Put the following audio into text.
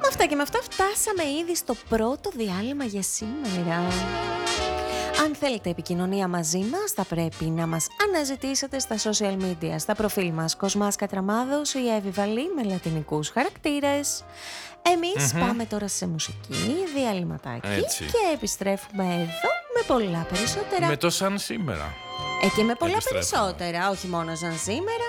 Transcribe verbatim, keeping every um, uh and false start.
Αυτά και με αυτά φτάσαμε ήδη στο πρώτο διάλειμμα για σήμερα. Αν θέλετε επικοινωνία μαζί μας, θα πρέπει να μας αναζητήσετε στα social media, στα προφίλ μας Κοσμάς Κατραμάδος ή Εύη Βαλή με λατινικούς χαρακτήρες. Εμείς mm-hmm. πάμε τώρα σε μουσική, διαλυματάκι Έτσι. και επιστρέφουμε εδώ με πολλά περισσότερα. Με το σαν σήμερα. Ε, και με πολλά περισσότερα, όχι μόνο σαν σήμερα.